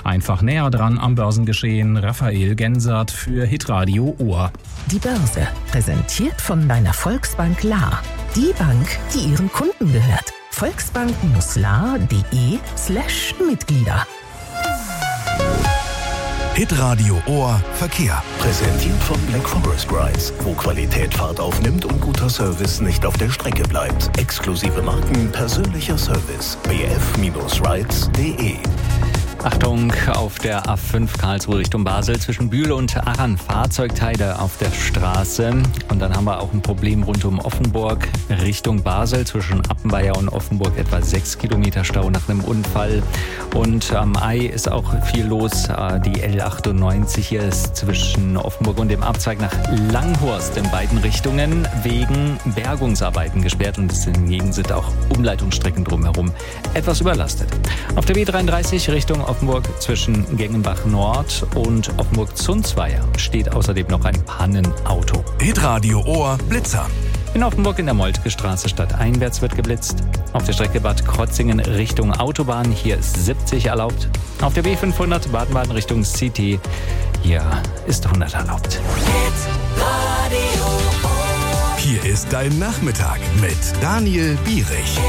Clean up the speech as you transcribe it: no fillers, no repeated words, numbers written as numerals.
Einfach näher dran am Börsengeschehen. Raphael Gensert für Hitradio Ohr. Die Börse, präsentiert von deiner Volksbank Lahr. Die Bank, die ihren Kunden gehört. volksbank-lahr.de/Mitglieder. Hitradio Ohr Verkehr. Präsentiert von Black Forest Rides, wo Qualität Fahrt aufnimmt und guter Service nicht auf der Strecke bleibt. Exklusive Marken, persönlicher Service. bf-rides.de. Achtung, auf der A5 Karlsruhe Richtung Basel zwischen Bühl und Arran Fahrzeugteile auf der Straße. Und dann haben wir auch ein Problem rund um Offenburg Richtung Basel zwischen Appenweier und Offenburg, etwa 6 Kilometer Stau nach einem Unfall. Und am Ei ist auch viel los. Die L98 hier ist zwischen Offenburg und dem Abzweig nach Langhorst in beiden Richtungen wegen Bergungsarbeiten gesperrt. Und deswegen sind auch Umleitungsstrecken drumherum etwas überlastet. Auf der B33 Richtung Offenburg zwischen Gengenbach Nord und Offenburg-Zunzweier steht außerdem noch ein Pannenauto. Hitradio Ohr Blitzer. In Offenburg in der Moltke-Straße stadteinwärts wird geblitzt. Auf der Strecke Bad Krotzingen Richtung Autobahn, hier ist 70 erlaubt. Auf der B500 Baden-Baden Richtung City, hier ist 100 erlaubt. Hier ist dein Nachmittag mit Daniel Bierich.